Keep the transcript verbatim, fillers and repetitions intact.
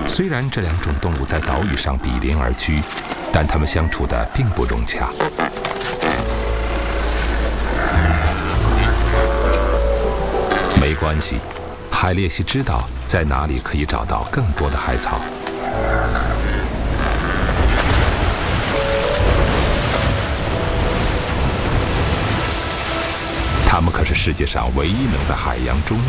虽然这两种动物在岛屿上比邻而居，但它们相处的并不融洽。没关系，海鬣蜥知道在哪里可以找到更多的海草。它们可是世界上唯一能在海洋中